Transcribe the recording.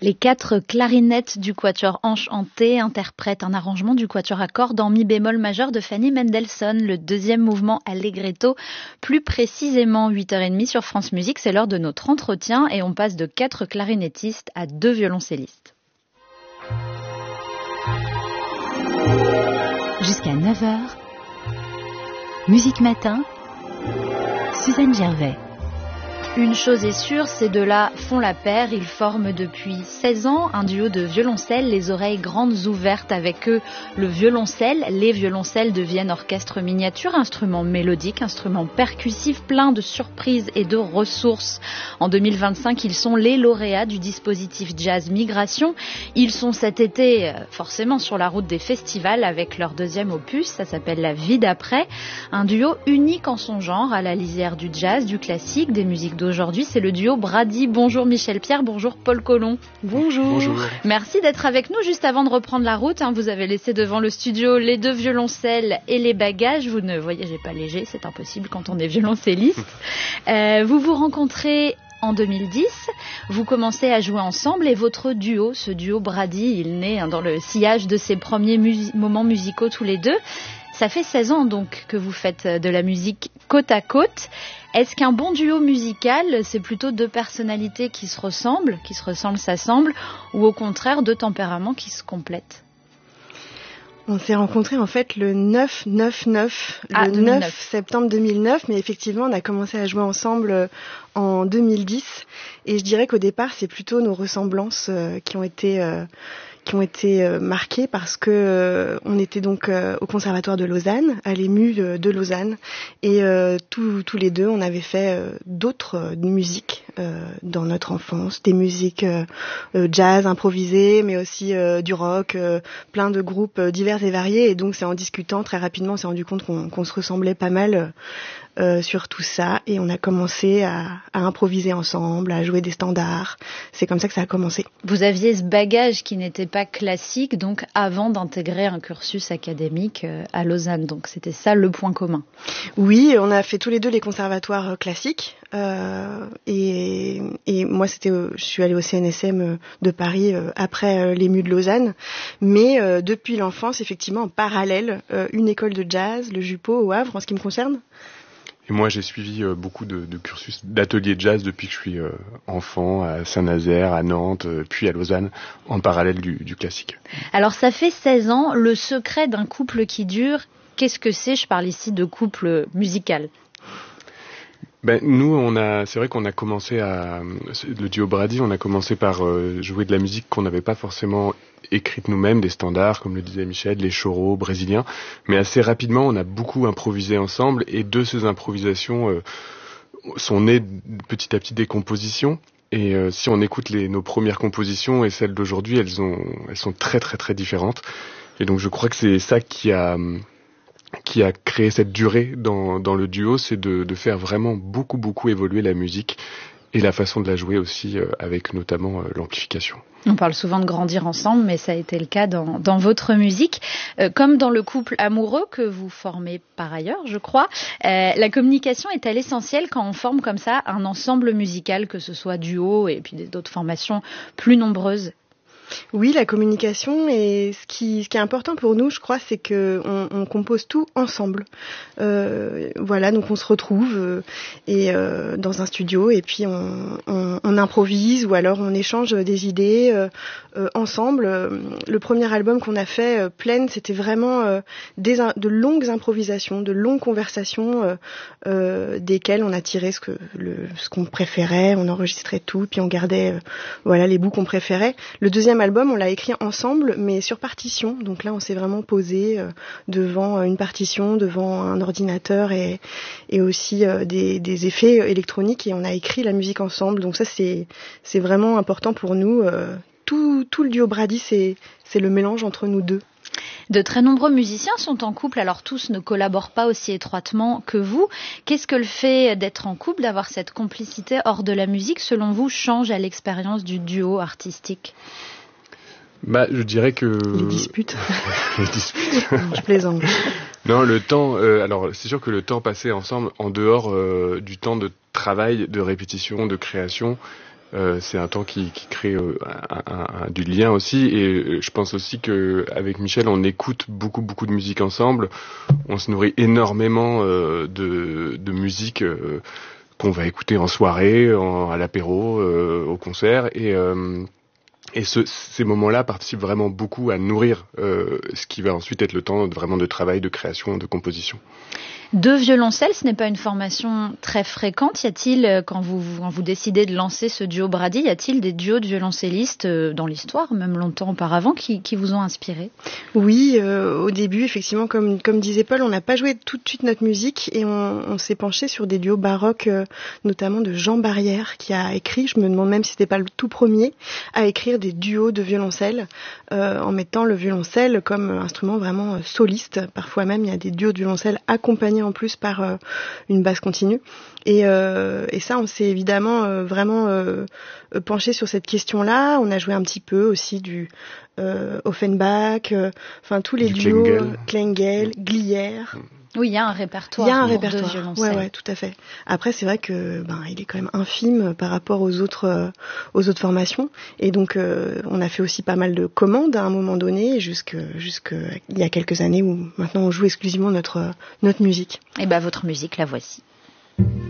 Les 4 clarinettes du quatuor Enchanté interprètent un arrangement du quatuor à cordes en mi bémol majeur de Fanny Mendelssohn, le deuxième mouvement Allegretto, plus précisément 8h30 sur France Musique. C'est l'heure de notre entretien et on passe de 4 clarinettistes à 2 violoncellistes. Jusqu'à 9h, Musique Matin, Suzanne Gervais. Une chose est sûre, ces deux-là font la paire. Ils forment depuis 16 ans un duo de violoncelles, les oreilles grandes ouvertes. Avec eux, le violoncelle, les violoncelles deviennent orchestre miniature, instrument mélodique, instrument percussif, plein de surprises et de ressources. En 2025, ils sont les lauréats du dispositif Jazz Migration. Ils sont cet été forcément sur la route des festivals avec leur deuxième opus, ça s'appelle La vie d'après. Un duo unique en son genre, à la lisière du jazz, du classique, des musiques d'aujourd'hui, c'est le duo Brady. Bonjour Michel Pierre, bonjour Paul Colomb. Bonjour. Bonjour. Merci d'être avec nous. Juste avant de reprendre la route, vous avez laissé devant le studio les 2 violoncelles et les bagages. Vous ne voyagez pas léger, c'est impossible quand on est violoncelliste. Vous vous rencontrez en 2010, vous commencez à jouer ensemble et votre duo, ce duo Brady, il naît dans le sillage de ses premiers moments musicaux tous les deux. Ça fait 16 ans donc que vous faites de la musique côte à côte. Est-ce qu'un bon duo musical, c'est plutôt 2 personnalités qui se ressemblent, s'assemblent, ou au contraire 2 tempéraments qui se complètent ? On s'est rencontrés en fait le 9 septembre 2009, mais effectivement on a commencé à jouer ensemble en 2010. Et je dirais qu'au départ c'est plutôt nos ressemblances qui ont été marquées parce que on était donc au Conservatoire de Lausanne, à l'EMU de Lausanne, et tous les deux on avait fait d'autres musiques dans notre enfance, des musiques jazz improvisées, mais aussi du rock, plein de groupes divers et variés, et donc c'est en discutant très rapidement on s'est rendu compte qu'on se ressemblait pas mal sur tout ça, et on a commencé à improviser ensemble, à jouer des standards. C'est comme ça que ça a commencé. Vous aviez ce bagage qui n'était pas classique, donc avant d'intégrer un cursus académique à Lausanne, donc c'était ça le point commun. Oui, on a fait tous les deux les conservatoires classiques, et moi je suis allée au CNSM de Paris après l'EMU de Lausanne, mais depuis l'enfance, effectivement, en parallèle, une école de jazz, le Jupeau au Havre, en ce qui me concerne. Et moi, j'ai suivi beaucoup de cursus d'ateliers de jazz depuis que je suis enfant, à Saint-Nazaire, à Nantes, puis à Lausanne, en parallèle du classique. Alors, ça fait 16 ans, le secret d'un couple qui dure, qu'est-ce que c'est ? Je parle ici de couple musical. Nous, c'est vrai qu'on a commencé le duo Brady, on a commencé par jouer de la musique qu'on n'avait pas forcément écrite nous-mêmes, des standards, comme le disait Michel, les choros brésiliens. Mais assez rapidement, on a beaucoup improvisé ensemble, et de ces improvisations sont nées petit à petit des compositions. Et si on écoute nos premières compositions et celles d'aujourd'hui, elles sont très très très différentes. Et donc je crois que c'est ça qui a créé cette durée dans le duo, c'est de faire vraiment beaucoup évoluer la musique et la façon de la jouer aussi, avec notamment l'amplification. On parle souvent de grandir ensemble, mais ça a été le cas dans votre musique. Comme dans le couple amoureux que vous formez par ailleurs, je crois, la communication est-elle essentielle quand on forme comme ça un ensemble musical, que ce soit duo et puis d'autres formations plus nombreuses ? Oui, la communication, et ce qui est important pour nous, je crois, c'est que on compose tout ensemble. Voilà, donc on se retrouve dans un studio, et puis on improvise, ou alors on échange des idées ensemble. Le premier album qu'on a fait, Pleine, c'était vraiment de longues improvisations, de longues conversations, desquelles on a tiré ce qu'on préférait, on enregistrait tout, puis on gardait les bouts qu'on préférait. Le deuxième album, on l'a écrit ensemble, mais sur partition. Donc là, on s'est vraiment posé devant une partition, devant un ordinateur, et aussi des effets électroniques, et on a écrit la musique ensemble. Donc ça, c'est vraiment important pour nous. Tout le duo Brady, c'est le mélange entre nous deux. De très nombreux musiciens sont en couple, alors tous ne collaborent pas aussi étroitement que vous. Qu'est-ce que le fait d'être en couple, d'avoir cette complicité hors de la musique, selon vous, change à l'expérience du duo artistique ? Je dirais que... Les disputes. Les disputes. Je plaisante. Non, le temps... alors, c'est sûr que le temps passé ensemble, en dehors du temps de travail, de répétition, de création, C'est un temps qui crée du lien aussi, et je pense aussi que avec Michel on écoute beaucoup de musique ensemble, on se nourrit énormément de musique qu'on va écouter en soirée, à l'apéro, au concert, et ces moments-là participent vraiment beaucoup à nourrir ce qui va ensuite être le temps vraiment de travail, de création, de composition. 2 violoncelles, ce n'est pas une formation très fréquente. Y a-t-il, quand vous décidez de lancer ce duo Brady, y a-t-il des duos de violoncellistes dans l'histoire, même longtemps auparavant, qui vous ont inspiré ? Oui, au début, effectivement, comme disait Paul, on n'a pas joué tout de suite notre musique et on s'est penché sur des duos baroques, notamment de Jean Barrière, qui a écrit, je me demande même si c'était pas le tout premier, à écrire des duos de violoncelle, en mettant le violoncelle comme instrument vraiment soliste. Parfois même, il y a des duos de violoncelle accompagnés en plus par une basse continue. Et ça, on s'est évidemment vraiment penché sur cette question-là. On a joué un petit peu aussi du Offenbach, enfin tous les duos, Klengel, Glier. Oui, il y a un répertoire. De violoncelle. Ouais, tout à fait. Après, c'est vrai que il est quand même infime par rapport aux autres formations. Et donc, on a fait aussi pas mal de commandes à un moment donné, jusque il y a quelques années où maintenant on joue exclusivement notre musique. Et votre musique, la voici.